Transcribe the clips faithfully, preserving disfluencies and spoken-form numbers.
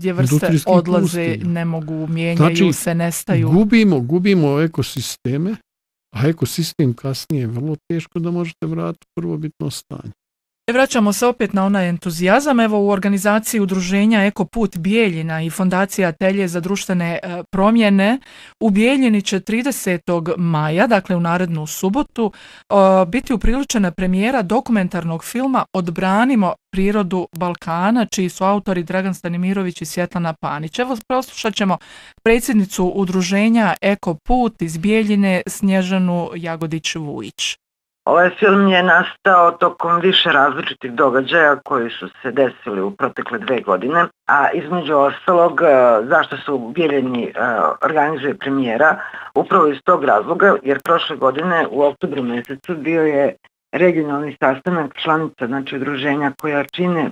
gdje vrste odlaze, pustinja. Ne mogu, mijenjaju znači, se, nestaju. Gubimo, gubimo ekosisteme, a ekosistem kasnije je vrlo teško da možete vratiti prvobitno stanje. Vraćamo se opet na onaj entuzijazam. Evo u organizaciji udruženja Eko Put Bijeljina i Fondacija Atelje za društvene e, promjene u Bijeljini će tridesetog maja, dakle u narednu subotu, e, biti upriličena premijera dokumentarnog filma Odbranimo prirodu Balkana, čiji su autori Dragan Stanimirović i Svjetlana Panić. Evo proslušat ćemo predsjednicu udruženja Eko Put iz Bijeljine Snježanu Jagodić-Vujić. Ovaj film je nastao tokom više različitih događaja koji su se desili u protekle dve godine, a između ostalog zašto se u Bijeljini organizuje premijera, upravo iz tog razloga, jer prošle godine u oktobru mjesecu bio je regionalni sastanak članica, znači udruženja koja čine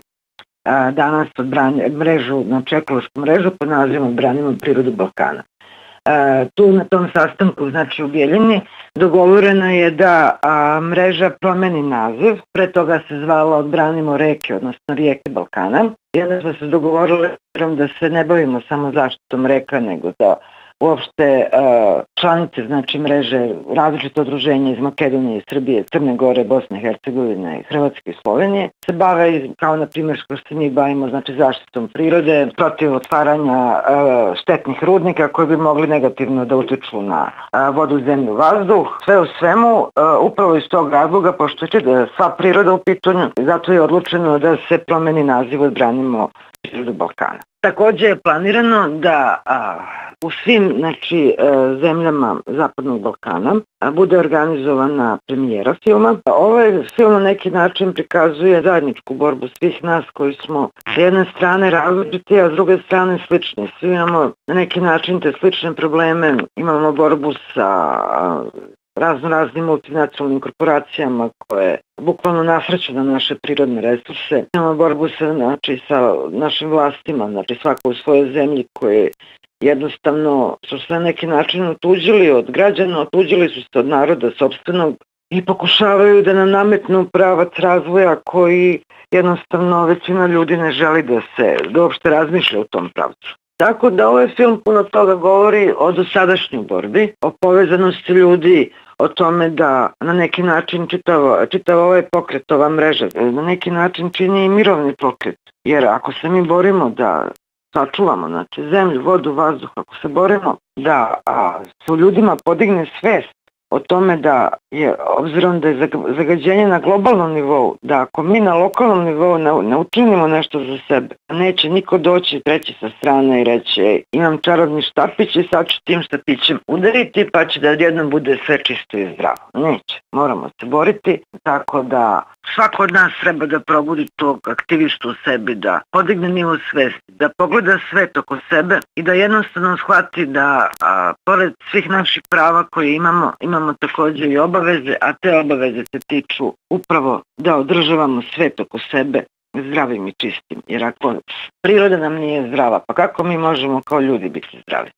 danas odbranje, mrežu, znači ekološku mrežu pod nazivom Odbranimo prirodu Balkana. Uh, tu na tom sastanku, znači u Bijeljini, dogovoreno je da a, mreža promeni naziv, pre toga se zvala Odbranimo reke, odnosno rijeke Balkana. I onda smo se dogovorili da se ne bavimo samo zaštitom reka, nego da uopšte uh, članice, znači mreže, različite udruženja iz Makedonije, Srbije, Crne Gore, Bosne i Hercegovine, Hrvatske i Slovenije se bave, kao na primjer što se mi bavimo, znači zaštitom prirode, protiv otvaranja uh, štetnih rudnika koji bi mogli negativno da utiču na uh, vodu, zemlju, vazduh. Sve u svemu, uh, upravo iz tog razloga, pošto će da sva priroda u pitanju, zato je odlučeno da se promeni naziv Odbranimo prirodu Balkana. Također je planirano da a, u svim znači, zemljama Zapadnog Balkana a, bude organizovana premijera filma. Ovaj film na neki način prikazuje zajedničku borbu svih nas koji smo s jedne strane različiti, a s druge strane slični. Svi imamo na neki način te slične probleme, imamo borbu sa a, razno raznim multinacionalnim korporacijama koje bukvalno nasreću na naše prirodne resurse. Imamo borbu sa, znači, sa našim vlastima, znači svako u svojoj zemlji koje jednostavno su se na neki način otuđili od građana, otuđili su se od naroda sopstvenog i pokušavaju da nam nametnu pravac razvoja koji jednostavno većina ljudi ne želi da se da uopšte razmišlja u tom pravcu. Tako da ovaj film puno toga govori o dosadašnjoj borbi, o povezanosti ljudi, o tome da na neki način čitav, čitav ovaj pokret, ova mreža, na neki način čini i mirovni pokret. Jer ako se mi borimo da sačuvamo znači, zemlju, vodu, vazduh, ako se borimo da a, se u ljudima podigne svest o tome da je, obzirom da je zagađenje na globalnom nivou, da ako mi na lokalnom nivou ne, ne učinimo nešto za sebe, neće niko doći treći sa strane i reći imam čarobni štapić i sad ću tim štapićem udariti pa će da odjednom bude sve čisto i zdravo. Neće. Moramo se boriti, tako da svako od nas treba da probudi tog aktivistu u sebi, da podigne nivo svesti, da pogleda svet oko sebe i da jednostavno shvati da a, pored svih naših prava koje imamo, imamo također i obaveze, a te obaveze se tiču upravo da održavamo svet oko sebe zdravim i čistim. Jer ako priroda nam nije zdrava, pa kako mi možemo kao ljudi biti zdravi?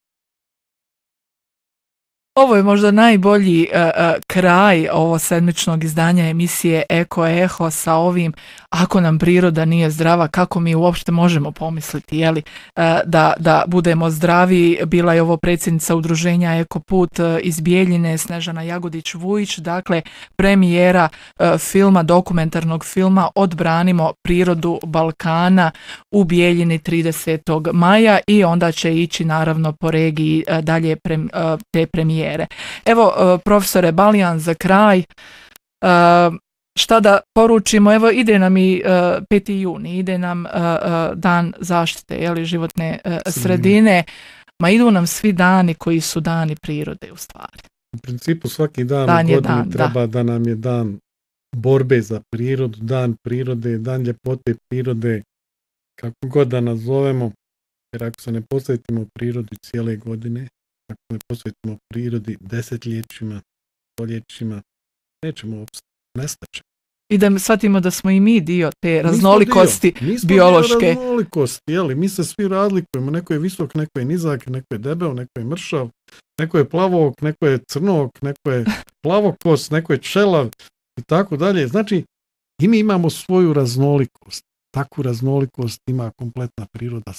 Ovo je možda najbolji uh, uh, kraj ovo sedmičnog izdanja emisije Eko Eho sa ovim ako nam priroda nije zdrava, kako mi uopšte možemo pomisliti jeli, uh, da, da budemo zdravi. Bila je ovo predsjednica udruženja Eko Put uh, iz Bijeljine Snježana Jagodić-Vujić, dakle premijera uh, filma, dokumentarnog filma Odbranimo prirodu Balkana u Bijeljini tridesetog maja i onda će ići naravno po regiji uh, dalje pre, uh, te premijere. Evo, profesore Balijan, za kraj, šta da poručimo? Evo, ide nam i peti juni, ide nam dan zaštite jeli, životne sredine, ma idu nam svi dani koji su dani prirode u stvari. U principu svaki dan, dan u godini dan, treba da. da nam je dan borbe za prirodu, dan prirode, dan ljepote prirode, kako god da nazovemo, jer ako se ne posvetimo prirodi cijele godine, ako ne posvetimo prirodi desetljećima, stoljećima, nećemo opstati, nestaće. I da shvatimo da smo i mi dio te raznolikosti mi smo biološke. Mi smo raznolikosti, jeli? Mi se svi razlikujemo, neko je visok, neko je nizak, neko je debel, neko je mršav, neko je plavok, neko je crnog, neko je plavokos, neko je čelav i tako dalje. Znači, i mi imamo svoju raznolikost. Takvu raznolikost ima kompletna priroda